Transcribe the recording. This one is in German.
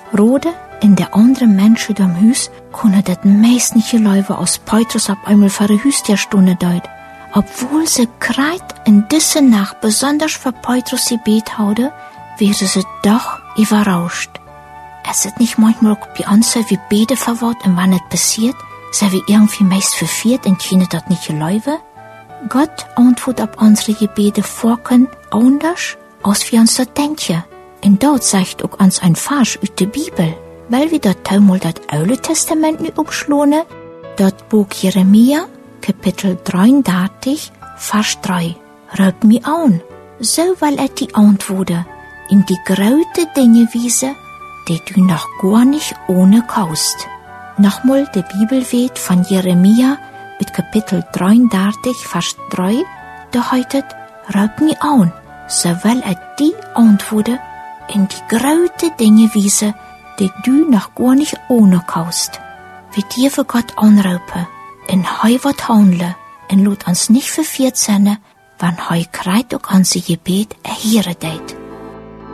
Rode in der andere Menschen im Hus kunnen dat meist nicht geloven als Petrus op einmal voor de Hüstersstunde deut. Obwohl sie kreit in diese Nacht besonders für Petrus gebet houden, wäre sie doch überrascht. Es ist nicht manchmal auch bei uns, wie beten verwort und wann es passiert, sei wir irgendwie meist verfehlt und können das nicht geloven? Gott antwortet auf unsere Gebete vorken anders, als wir uns das denken. Und dort sagt auch uns ein Vers aus der Bibel, weil wir dort einmal das Alte Testament nicht umschlohnen, dort Buch Jeremia, Kapitel 33, Vers 3. Rüb mi an, so weil die Antworten in die große Dinge wiese, die du noch gar nicht ohne kaust. Nochmal die Bibelwort von Jeremia mit Kapitel 33, Vers 3, da heißt, rüb mi an, so weil die Antworten in die große Dinge wiese, die du noch gar nicht ohne kaust. Wir dürfen Gott anrufen, in Heu wat handeln, und lot uns nicht verfehlt sein, wann Heu kreit auch unser Gebet erhören deit.